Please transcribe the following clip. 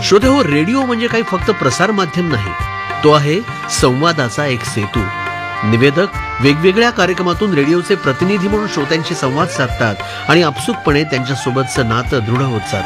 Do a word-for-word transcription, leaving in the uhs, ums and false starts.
श्रोते हो, रेडिओ म्हणजे काही फक्त प्रसार माध्यम नाही, तो आहे संवादाचा एक सेतू. निवेदक वेगवेगळ्या कार्यक्रमातून रेडिओचे प्रतिनिधी म्हणून श्रोत्यांशी संवाद साधतात आणि आपसुकपणे त्यांच्यासोबतचं नातं दृढ होत जातं.